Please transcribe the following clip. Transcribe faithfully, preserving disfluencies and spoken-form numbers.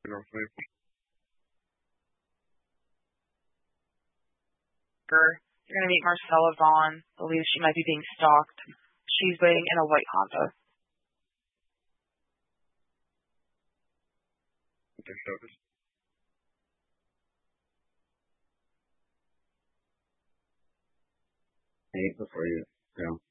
real quick. You're going to meet Marcella Vaughn. Believes she might be being stalked. She's waiting in a white Honda. Okay, so this. Hey, before you go.